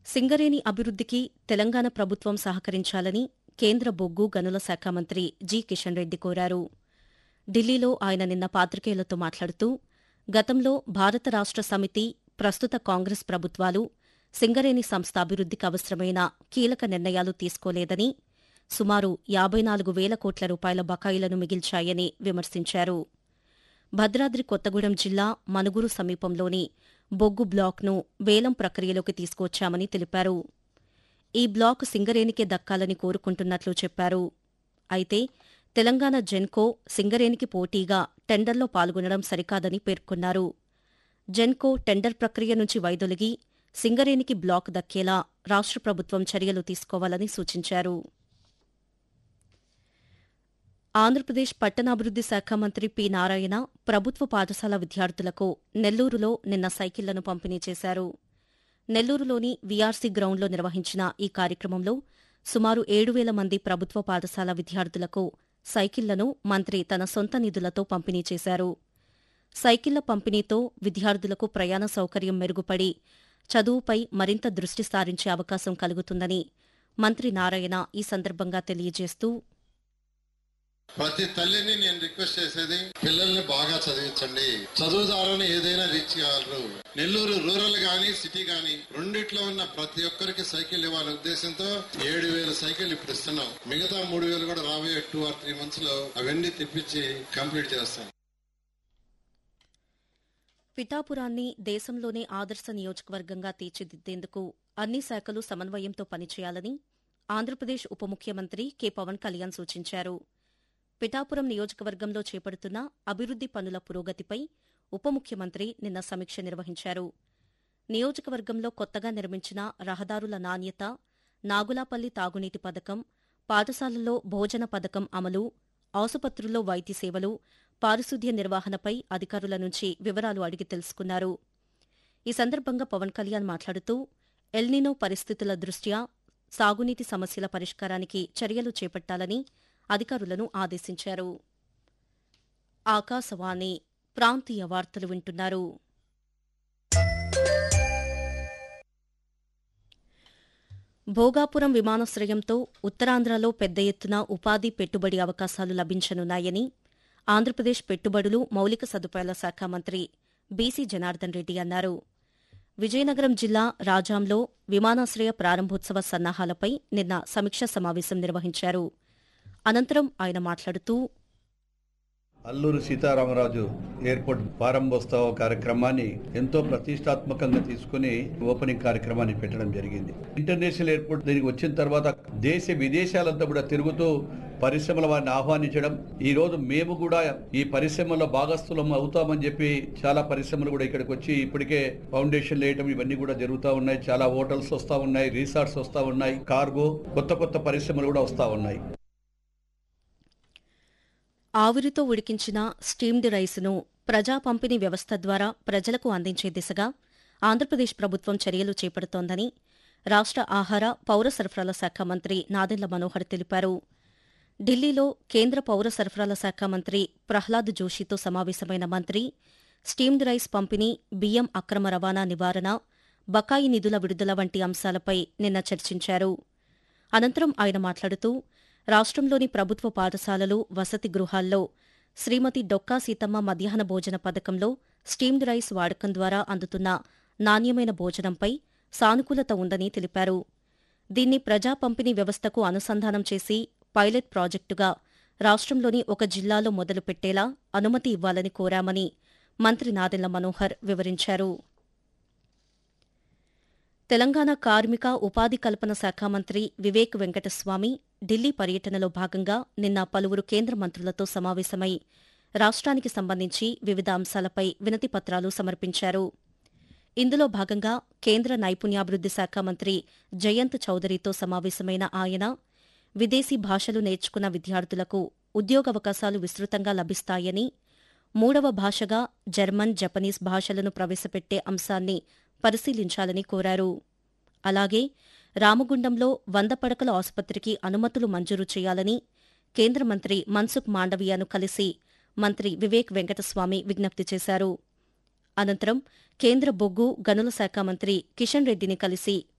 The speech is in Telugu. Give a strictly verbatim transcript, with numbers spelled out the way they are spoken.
సింగరేణి అభివృద్ధికి తెలంగాణ ప్రభుత్వం సహకరించాలని కేంద్ర బొగ్గు గనుల శాఖ మంత్రి జి కిషన్ రెడ్డి కోరారు. ఢిల్లీలో ఆయన నిన్న పాత్రికేయులతో మాట్లాడుతూ, గతంలో భారత రాష్ట్ర సమితి, ప్రస్తుత కాంగ్రెస్ ప్రభుత్వాలు సింగరేణి సంస్థ అభివృద్ధికి అవసరమైన కీలక నిర్ణయాలు తీసుకోలేదని, సుమారు యాబై నాలుగు వేల కోట్ల రూపాయల బకాయిలను మిగిల్చాయని విమర్శించారు. భద్రాద్రి కొత్తగూడెం జిల్లా మనుగురు సమీపంలోని బొగ్గు బ్లాక్ను వేలం ప్రక్రియలోకి తీసుకొచ్చామని తెలిపారు. ఈ బ్లాక్ సింగరేణికే దక్కాలని కోరుకుంటున్నట్లు చెప్పారు. అయితే తెలంగాణ జెన్కో సింగరేణికి పోటీగా టెండర్లో పాల్గొనడం సరికాదని పేర్కొన్నారు. జెన్కో టెండర్ ప్రక్రియ నుంచి వైదొలిగి సింగరేణికి బ్లాక్ దక్కేలా రాష్ట్ర ప్రభుత్వం చర్యలు తీసుకోవాలని సూచించారు. ఆంధ్రప్రదేశ్ పట్టణాభివృద్ది శాఖ మంత్రి పి నారాయణ ప్రభుత్వ పాఠశాల విద్యార్థులకు నెల్లూరులో నిన్న సైకిళ్లను పంపిణీ చేశారు. నెల్లూరులోని వీఆర్సీ గ్రౌండ్లో నిర్వహించిన ఈ కార్యక్రమంలో సుమారు ఏడు వేల మంది ప్రభుత్వ పాఠశాల విద్యార్థులకు సైకిళ్లను మంత్రి తన సొంత నిధులతో పంపిణీ చేశారు. సైకిళ్ల పంపిణీతో విద్యార్థులకు ప్రయాణ సౌకర్యం మెరుగుపడి చదువుపై మరింత దృష్టి సారించే అవకాశం కలుగుతుందని మంత్రి నారాయణ ఈ సందర్భంగా తెలియజేస్తూ, ప్రతి తల్లిని నేను రిక్వెస్ట్ చేసేది, పిల్లల్ని బాగా చదివించండి. చదువు ద్వారానే ఏదైనా రీచ్ కాగలరు. నెల్లూరు రూరల్ గానీ సిటీ గానీ రెండిట్లో ఉన్న ప్రతి ఒక్కరికి సైకిల్ ఇవ్వాలనే ఉద్దేశంతో ఏడు వేల సైకిల్ ఇప్పుడు ఇస్తున్నాం. మిగతా మూడు వేలు కూడా రాబోయే టూ ఆర్ త్రీ మంత్స్ లో అవన్నీ తెప్పించి కంప్లీట్ చేస్తాం. పిఠాపురాన్ని దేశంలోనే ఆదర్శ నియోజకవర్గంగా తీర్చిదిద్దేందుకు అన్ని శాఖలు సమన్వయంతో పనిచేయాలని ఆంధ్రప్రదేశ్ ఉప ముఖ్యమంత్రి కె పవన్ కళ్యాణ్ సూచించారు. పిఠాపురం నియోజకవర్గంలో చేపడుతున్న అభివృద్ది పనుల పురోగతిపై ఉప ముఖ్యమంత్రి నిన్న సమీక్ష నిర్వహించారు. నియోజకవర్గంలో కొత్తగా నిర్మించిన రహదారుల నాణ్యత, నాగులాపల్లి తాగునీటి పథకం, పాఠశాలల్లో భోజన పథకం అమలు, ఆసుపత్రుల్లో వైద్య సేవలు, పారిశుద్ధ్య నిర్వహణపై అధికారుల నుంచి వివరాలు అడిగి తెలుసుకున్నారు. ఈ సందర్భంగా పవన్ కళ్యాణ్ మాట్లాడుతూ, ఎల్నినో పరిస్థితుల దృష్ట్యా సాగునీటి సమస్యల పరిష్కారానికి చర్యలు చేపట్టాలని అధికారులను ఆదేశించారు. ఆకాశవాణి ప్రాంతీయ వార్తలు వింటున్నారు. భోగాపురం విమానాశ్రయంతో ఉత్తరాంధ్రలో పెద్ద ఎత్తున ఉపాధి పెట్టుబడి అవకాశాలు లభించనున్నాయని ఆంధ్రప్రదేశ్ పెట్టుబడులు మౌలిక సదుపాయాల శాఖ మంత్రి బీసీ జనార్దన్ రెడ్డి అన్నారు. విజయనగరం జిల్లా రాజాంలో విమానాశ్రయ ప్రారంభోత్సవ సన్నాహాలపై నిన్న సమీక్షా సమావేశం నిర్వహించారు. అనంతరం ఆయన మాట్లాడుతూ, అల్లూరు సీతారామరాజు ఎయిర్పోర్ట్ ప్రారంభోత్సవ కార్యక్రమాన్ని ఎంతో ప్రతిష్టాత్మకంగా తీసుకుని ఓపెనింగ్ కార్యక్రమాన్ని పెట్టడం జరిగింది. ఇంటర్నేషనల్ ఎయిర్పోర్ట్ దీనికి వచ్చిన తర్వాత దేశ విదేశాలంతా కూడా తిరుగుతూ పరిశ్రమల వారిని ఆహ్వానించడం, ఈ రోజు మేము కూడా ఈ పరిశ్రమలో భాగస్థులం అవుతామని చెప్పి చాలా పరిశ్రమలు కూడా ఇక్కడికి వచ్చి ఇప్పటికే ఫౌండేషన్ వేయటం ఇవన్నీ కూడా జరుగుతూ ఉన్నాయి. చాలా హోటల్స్ వస్తూ ఉన్నాయి, రిసార్ట్స్ వస్తూ ఉన్నాయి, కార్గో కొత్త కొత్త పరిశ్రమలు కూడా వస్తూ ఉన్నాయి. ఆవిరితో ఉడికించిన స్టీమ్డ్ రైసును ప్రజా పంపిణీ వ్యవస్థ ద్వారా ప్రజలకు అందించే దిశగా ఆంధ్రప్రదేశ్ ప్రభుత్వం చర్యలు చేపడుతోందని రాష్ట్ర ఆహార, పౌర సరఫరాల శాఖ మంత్రి నాదెండ్ల మనోహర్ తెలిపారు. ఢిల్లీలో కేంద్ర పౌర సరఫరాల శాఖ మంత్రి ప్రహ్లాద్ జోషితో సమావేశమైన మంత్రి స్టీమ్డ్ రైస్ పంపిణీ, బియ్యం అక్రమ రవాణా నివారణ, బకాయి నిధుల విడుదల వంటి అంశాలపై నిన్న చర్చించారు. అనంతరం ఆయన మాట్లాడుతూ, రాష్ట్రంలోని ప్రభుత్వ పాఠశాలలు, వసతి గృహాల్లో శ్రీమతి డొక్కా సీతమ్మ మధ్యాహ్న భోజన పథకంలో స్టీమ్డ్ రైస్ వాడకం ద్వారా అందుతున్న నాణ్యమైన భోజనంపై సానుకూలత ఉందని తెలిపారు. దీన్ని ప్రజా పంపిణీ వ్యవస్థకు అనుసంధానం చేసి పైలట్ ప్రాజెక్టుగా రాష్ట్రంలోని ఒక జిల్లాలో మొదలుపెట్టేలా అనుమతి ఇవ్వాలని కోరామని మంత్రి నాదెండ్ల మనోహర్ వివరించారు. తెలంగాణ కార్మిక ఉపాధి కల్పన శాఖ మంత్రి వివేక్ వెంకటస్వామి ఢిల్లీ పర్యటనలో భాగంగా నిన్న పలువురు కేంద్ర మంత్రులతో సమావేశమై రాష్ట్రానికి సంబంధించి వివిధ అంశాలపై వినతిపత్రాలు సమర్పించారు. ఇందులో భాగంగా కేంద్ర నైపుణ్యాభివృద్ది శాఖ మంత్రి జయంత్ చౌదరితో సమావేశమైన ఆయన విదేశీ భాషలు నేర్చుకున్న విద్యార్థులకు ఉద్యోగావకాశాలు విస్తృతంగా లభిస్తాయని, మూడవ భాషగా జర్మన్, జపనీస్ భాషలను ప్రవేశపెట్టే అంశాన్ని పరిశీలించాలని కోరారు. అలాగే రామగుండంలో వంద పడకల ఆసుపత్రికి అనుమతులు మంజూరు చేయాలని కేంద్ర మంత్రి మన్సుఖ్ మాండవీయను కలిసి మంత్రి వివేక్ వెంకటస్వామి విజ్ఞప్తి చేశారు. అనంతరం కేంద్ర బొగ్గు గనుల శాఖ మంత్రి కిషన్ రెడ్డిని కలిసి